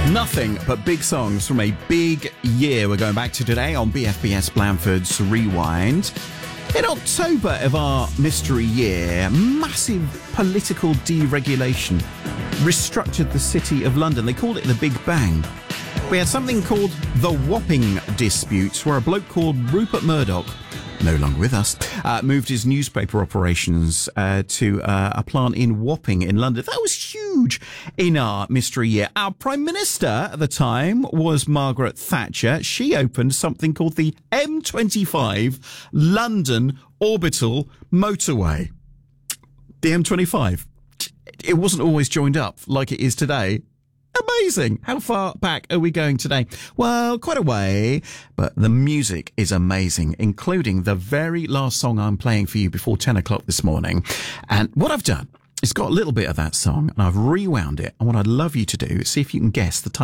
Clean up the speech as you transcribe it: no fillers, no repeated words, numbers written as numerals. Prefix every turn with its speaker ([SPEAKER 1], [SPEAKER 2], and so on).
[SPEAKER 1] Nothing but big songs from a big year we're going back to today on BFBS Blandford's Rewind. In October of our mystery year, massive political deregulation restructured the city of London. They called it the Big Bang. We had something called the Wapping Disputes, where a bloke called Rupert Murdoch, no longer with us, moved his newspaper operations to a plant in Wapping in London. That was huge in our mystery year. Our Prime Minister at the time was Margaret Thatcher. She opened something called the M25 London Orbital Motorway. The M25. It wasn't always joined up like it is today. Amazing. How far back are we going today? Well, quite a way, but the music is amazing, including the very last song I'm playing for you before 10 o'clock this morning. And what I've done is got a little bit of that song and I've rewound it. And what I'd love you to do is see if you can guess the title.